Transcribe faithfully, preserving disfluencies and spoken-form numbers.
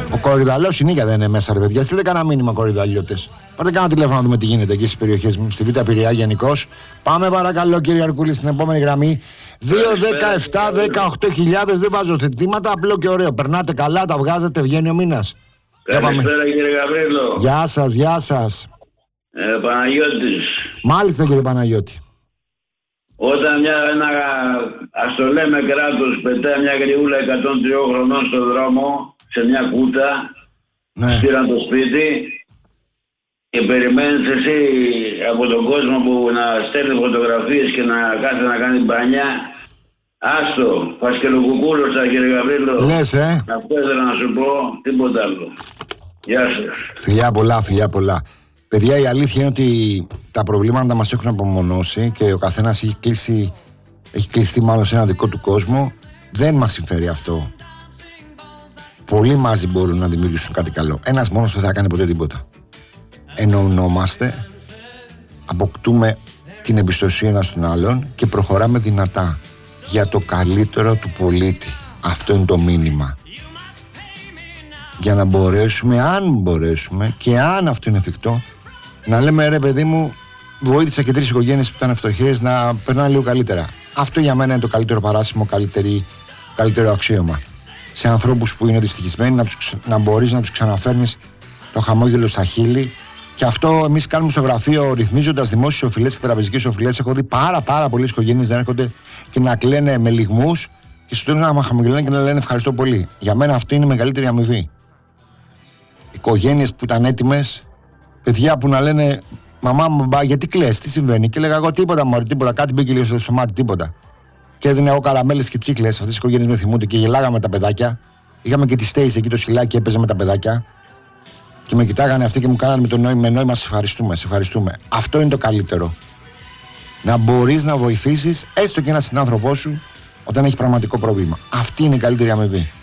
Ο Κορυδαλός η νίκια δεν είναι μέσα, ρε παιδιά. Στείλτε κανένα μήνυμα, Κορυδαλιώτες. Πάρτε κανένα τηλέφωνο να δούμε τι γίνεται εκεί στις περιοχές μου, στη Β' Πειραιά γενικώς. Πάμε παρακαλώ, κύριε Αρκούλη, στην επόμενη γραμμή. δύο, δέκα, επτά, δεκαοκτώ χιλιάδες, δεν βάζω θετήματα, απλό και ωραίο. Περνάτε καλά, τα βγάζετε, βγαίνει ο μήνας. Καλησπέρα, κύριε Γαβρίλο. Γεια σας, γεια σας. Ε, Παναγιώτης. Μάλιστα, κύριε Παναγιώτη. Όταν μια, ένα, ας το λέμε κράτος, πετάει μια γριούλα εκατόν τρία χρονών στον δρόμο, σε μια κούτα, ναι. Στείλαν το σπίτι και περιμένεις εσύ από τον κόσμο που να στέλνει φωτογραφίες και να κάθεται να κάνει μπάνια. Άστο, φασκελοκουκούλος, κύριε Γαβρίλο. Λες, ε. Αυτό ήθελα να σου πω, τίποτα άλλο. Γεια σας. Φιλιά πολλά, φιλιά πολλά. Παιδιά, η αλήθεια είναι ότι τα προβλήματα μας έχουν απομονώσει και ο καθένας έχει κλείσει, έχει κλειστεί μάλλον σε ένα δικό του κόσμο. Δεν μας συμφέρει αυτό. Πολλοί μαζί μπορούν να δημιουργήσουν κάτι καλό. Ένας μόνος δεν θα κάνει ποτέ τίποτα. Ενωνόμαστε, αποκτούμε την εμπιστοσύνη ένας στον άλλον και προχωράμε δυνατά για το καλύτερο του πολίτη. Αυτό είναι το μήνυμα. Για να μπορέσουμε, αν μπορέσουμε και αν αυτό είναι εφικτό, να λέμε ρε παιδί μου, βοήθησα και τρεις οικογένειες που ήταν φτωχές να περνάνε λίγο καλύτερα. Αυτό για μένα είναι το καλύτερο παράσημο, καλύτερη, καλύτερο αξίωμα. Σε ανθρώπους που είναι δυστυχισμένοι, να, τους, να μπορείς να τους ξαναφέρνεις το χαμόγελο στα χείλη. Και αυτό εμείς κάνουμε στο γραφείο, ρυθμίζοντας δημόσιες οφειλές και τραπεζικές οφειλές. Έχω δει πάρα πάρα πολλές οικογένειες να έρχονται και να κλαίνε με λυγμούς και στο τέλος να χαμογελάνε και να λένε ευχαριστώ πολύ. Για μένα αυτή είναι η μεγαλύτερη αμοιβή. Οικογένειες που ήταν έτοιμες, παιδιά που να λένε μαμά μου, μπα, γιατί κλαις, τι συμβαίνει. Και λέγα εγώ τίποτα, μωρή, τίποτα, κάτι μπήκε λίγο στο μάτι, τίποτα. Και έδινε εγώ καραμέλες και τσίκλες. Αυτές οι οικογένειες με θυμούνται και γελάγαμε με τα παιδάκια. Είχαμε και τη Στέιση εκεί το σκυλάκι, έπαιζε με τα παιδάκια. Και με κοιτάγανε αυτοί και μου κάνανε με το νόημα, με νόημα σε ευχαριστούμε, σε ευχαριστούμε. Αυτό είναι το καλύτερο. Να μπορείς να βοηθήσεις έστω και έναν συνάνθρωπό σου όταν έχει πραγματικό πρόβλημα. Αυτή είναι η καλύτερη αμοιβή.